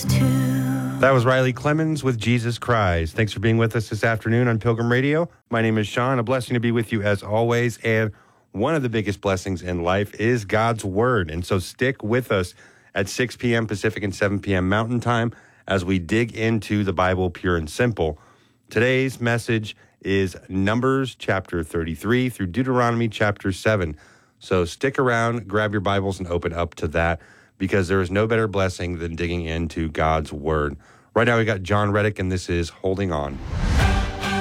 That was Riley Clemmons with Jesus Cries. Thanks for being with us this afternoon on Pilgrim Radio. My name is Sean. A blessing to be with you as always. And one of the biggest blessings in life is God's Word. And so stick with us at 6 p.m. Pacific and 7 p.m. Mountain Time as we dig into the Bible pure and simple. Today's message is Numbers chapter 33 through Deuteronomy chapter 7. So stick around, grab your Bibles, and open up to that, because there is no better blessing than digging into God's Word. Right now we got John Reddick, and this is Holding On.